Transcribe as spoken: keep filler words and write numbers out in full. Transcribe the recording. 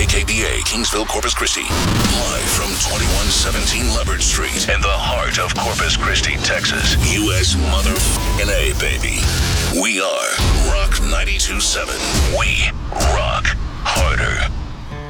K B A, Kingsville, Corpus Christi. Live from twenty-one seventeen Leopard Street in the heart of Corpus Christi, Texas. U S motherfucking A, baby. We are Rock ninety-two point seven. We rock.